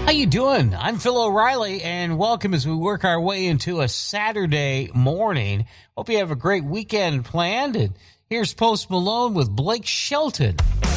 How you doing? I'm Phil O'Reilly, and welcome as we work our way into a Saturday morning. Hope you have a great weekend planned. And here's Post Malone with Blake Shelton.